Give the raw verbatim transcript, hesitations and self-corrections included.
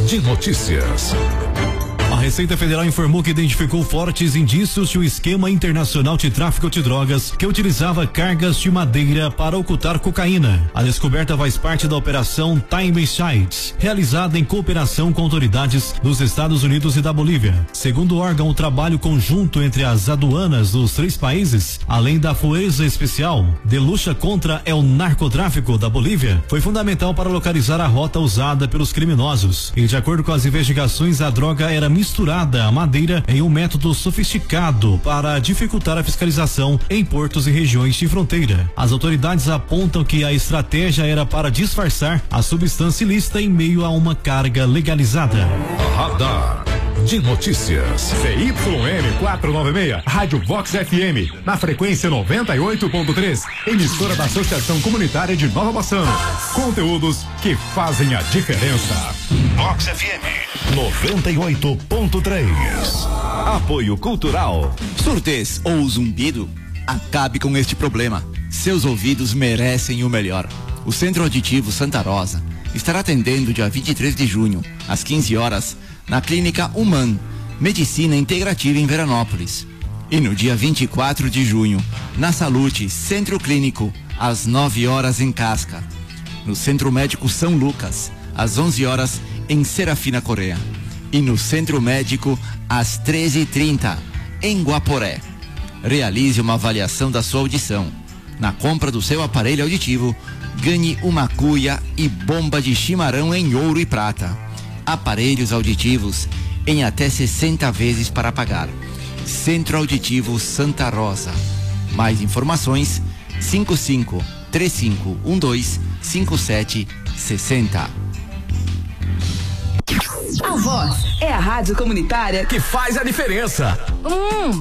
de notícias. A Receita Federal informou que identificou fortes indícios de um esquema internacional de tráfico de drogas que utilizava cargas de madeira para ocultar cocaína. A descoberta faz parte da operação Time Sites, realizada em cooperação com autoridades dos Estados Unidos e da Bolívia. Segundo o órgão, o trabalho conjunto entre as aduanas dos três países, além da Fuerza Especial de luta contra o narcotráfico da Bolívia, foi fundamental para localizar a rota usada pelos criminosos. E de acordo com as investigações, a droga era misturada à madeira em um método sofisticado para dificultar a fiscalização em portos e regiões de fronteira. As autoridades apontam que a estratégia era para disfarçar a substância ilícita em meio a uma carga legalizada. Radar de notícias. C Y M quatrocentos e noventa e seis, Rádio Vox F M, na frequência noventa e oito ponto três, emissora da Associação Comunitária de Nova Bassano. Conteúdos que fazem a diferença. Vox F M noventa e oito ponto três. Apoio Cultural. Surdez ou zumbido? Acabe com este problema. Seus ouvidos merecem o melhor. O Centro Auditivo Santa Rosa estará atendendo dia vinte e três de junho, às quinze horas, na Clínica Human, Medicina Integrativa em Veranópolis. E no dia vinte e quatro de junho, na Salute Centro Clínico, às nove horas em Casca. No Centro Médico São Lucas, às onze horas em Serafina Correia. E no Centro Médico, às treze e trinta, em Guaporé. Realize uma avaliação da sua audição. Na compra do seu aparelho auditivo, ganhe uma cuia e bomba de chimarrão em ouro e prata. Aparelhos auditivos em até sessenta vezes para pagar. Centro Auditivo Santa Rosa. Mais informações: cinco cinco três cinco um dois cinco sete seis zero. A Voz é a rádio comunitária que faz a diferença. Hum,